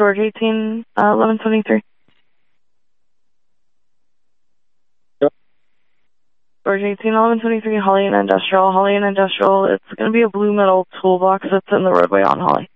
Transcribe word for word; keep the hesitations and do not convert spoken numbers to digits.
George eighteen, uh, eleven twenty-three. Yep. George eighteen, eleven twenty-three, Holly and Industrial. Holly and Industrial, it's going to be a blue metal toolbox that's in the roadway on Holly.